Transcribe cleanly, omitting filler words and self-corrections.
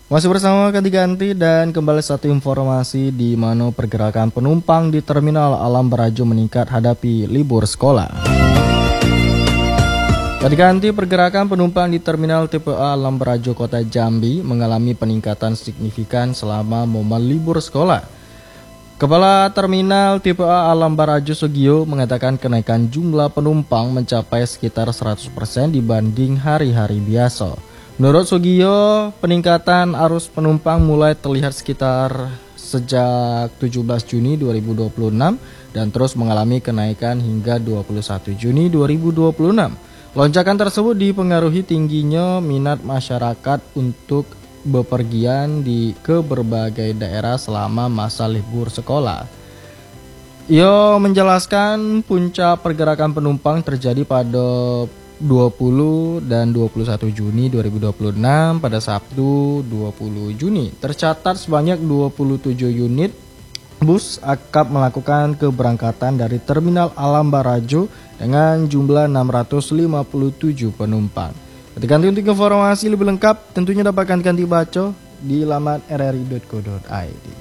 Masih bersama ganti-ganti dan kembali satu informasi di mana pergerakan penumpang di Terminal Alam Barajo meningkat hadapi libur sekolah. Ganti-ganti pergerakan penumpang di Terminal TPA Alam Barajo Kota Jambi mengalami peningkatan signifikan selama momen libur sekolah. Kepala Terminal TPA Alam Barajo Sugio mengatakan kenaikan jumlah penumpang mencapai sekitar 100% dibanding hari-hari biasa. Menurut Sugio, peningkatan arus penumpang mulai terlihat sekitar sejak 17 Juni 2026 dan terus mengalami kenaikan hingga 21 Juni 2026. Lonjakan tersebut dipengaruhi tingginya minat masyarakat untuk bepergian ke berbagai daerah selama masa libur sekolah. Ia menjelaskan puncak pergerakan penumpang terjadi pada 20 dan 21 Juni 2026 pada Sabtu 20 Juni. Tercatat sebanyak 27 unit bus akap melakukan keberangkatan dari Terminal Alam Barajo dengan jumlah 657 penumpang. Ganti untuk informasi lebih lengkap tentunya dapatkan ganti baca di laman rri.co.id.